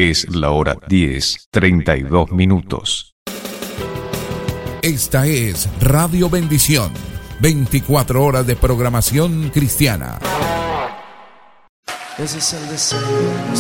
Es la hora 10:32. Esta es Radio Bendición, 24 horas de programación cristiana. Ese es el deseo de